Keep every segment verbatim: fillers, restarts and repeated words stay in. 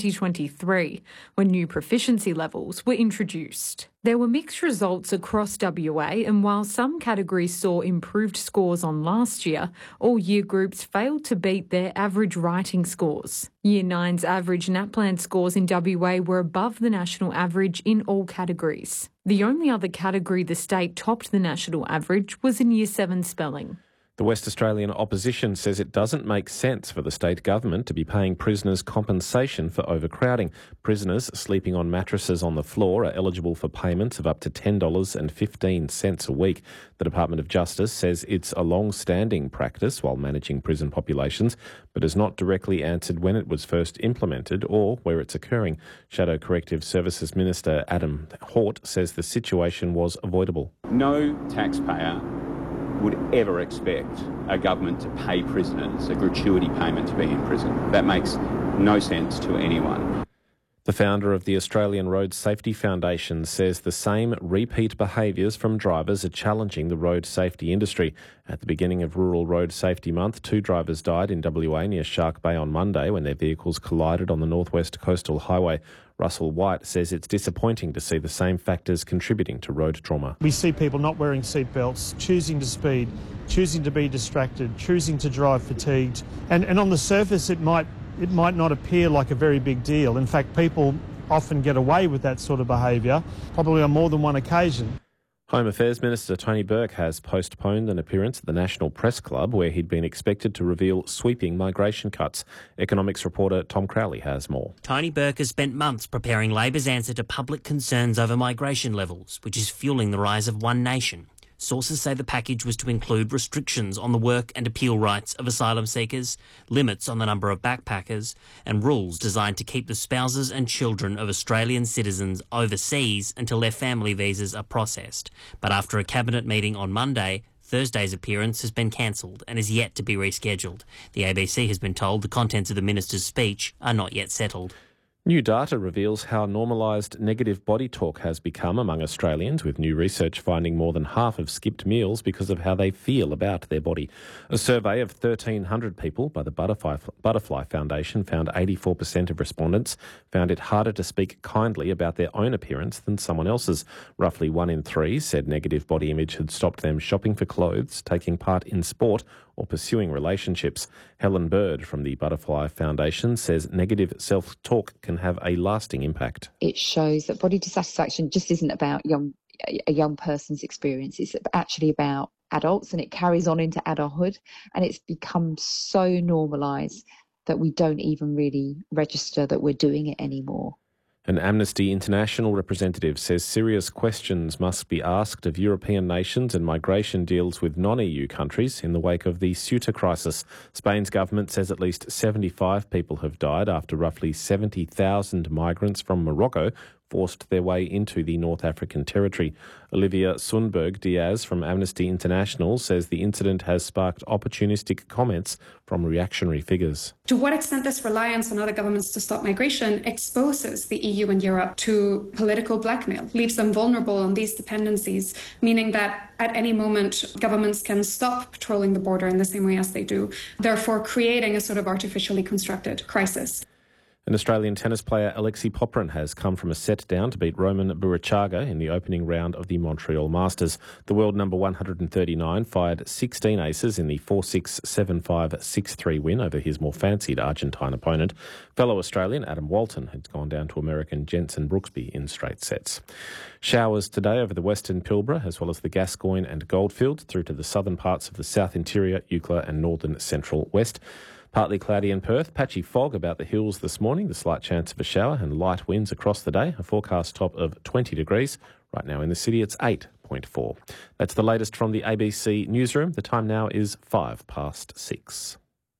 twenty twenty-three, when new proficiency levels were introduced. There were mixed results across W A, and while some categories saw improved scores on last year, all year groups failed to beat their average writing scores. Year nine's average NAPLAN scores in W A were above the national average in all categories. The only other category the state topped the national average was in Year seven spelling. The West Australian opposition says it doesn't make sense for the state government to be paying prisoners compensation for overcrowding. Prisoners sleeping on mattresses on the floor are eligible for payments of up to ten dollars and fifteen cents a week. The Department of Justice says it's a long-standing practice while managing prison populations, but has not directly answered when it was first implemented or where it's occurring. Shadow Corrective Services Minister Adam Hort says the situation was avoidable. No taxpayer would ever expect a government to pay prisoners a gratuity payment to be in prison. That makes no sense to anyone. The founder of the Australian Road Safety Foundation says the same repeat behaviours from drivers are challenging the road safety industry. At the beginning of Rural Road Safety Month, two drivers died in W A near Shark Bay on Monday when their vehicles collided on the Northwest Coastal Highway. Russell White says it's disappointing to see the same factors contributing to road trauma. We see people not wearing seatbelts, choosing to speed, choosing to be distracted, choosing to drive fatigued. And, and on the surface, it might it might not appear like a very big deal. In fact, people often get away with that sort of behaviour, probably on more than one occasion. Home Affairs Minister Tony Burke has postponed an appearance at the National Press Club where he'd been expected to reveal sweeping migration cuts. Economics reporter Tom Crowley has more. Tony Burke has spent months preparing Labor's answer to public concerns over migration levels, which is fuelling the rise of One Nation. Sources say the package was to include restrictions on the work and appeal rights of asylum seekers, limits on the number of backpackers, and rules designed to keep the spouses and children of Australian citizens overseas until their family visas are processed. But after a cabinet meeting on Monday, Thursday's appearance has been cancelled and is yet to be rescheduled. The A B C has been told the contents of the minister's speech are not yet settled. New data reveals how normalised negative body talk has become among Australians, with new research finding more than half have skipped meals because of how they feel about their body. A survey of thirteen hundred people by the Butterfly, Butterfly Foundation found eighty-four percent of respondents found it harder to speak kindly about their own appearance than someone else's. Roughly one in three said negative body image had stopped them shopping for clothes, taking part in sport or pursuing relationships. Helen Bird from the Butterfly Foundation says negative self-talk can have a lasting impact. It shows that body dissatisfaction just isn't about young a young person's experience. It's actually about adults, and it carries on into adulthood, and it's become so normalised that we don't even really register that we're doing it anymore. An Amnesty International representative says serious questions must be asked of European nations and migration deals with non-E U countries in the wake of the Ceuta crisis. Spain's government says at least seventy-five people have died after roughly seventy thousand migrants from Morocco forced their way into the North African territory. Olivia Sundberg Diaz from Amnesty International says the incident has sparked opportunistic comments from reactionary figures. To what extent this reliance on other governments to stop migration exposes the E U and Europe to political blackmail, leaves them vulnerable on these dependencies, meaning that at any moment governments can stop patrolling the border in the same way as they do, therefore creating a sort of artificially constructed crisis. An Australian tennis player, Alexei Popyrin, has come from a set down to beat Roman Burachaga in the opening round of the Montreal Masters. The world number one hundred thirty-nine fired sixteen aces in the four six, seven five, six three win over his more fancied Argentine opponent. Fellow Australian Adam Walton had gone down to American Jensen Brooksby in straight sets. Showers today over the western Pilbara, as well as the Gascoyne and Goldfields, through to the southern parts of the south interior, Eucla and northern central west. Partly cloudy in Perth, patchy fog about the hills this morning, the slight chance of a shower and light winds across the day, a forecast top of twenty degrees. Right now in the city it's eight point four. That's the latest from the A B C newsroom. The time now is five past six.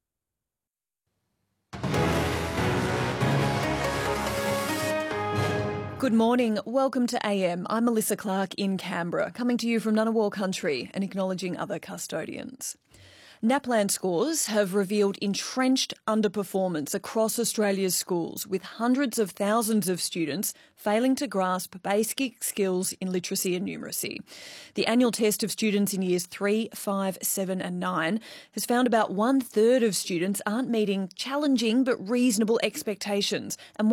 Good morning. Welcome to A M. I'm Melissa Clark in Canberra, coming to you from Ngunnawal country and acknowledging other custodians. NAPLAN scores have revealed entrenched underperformance across Australia's schools, with hundreds of thousands of students failing to grasp basic skills in literacy and numeracy. The annual test of students in years three, five, seven and nine has found about one third of students aren't meeting challenging but reasonable expectations, and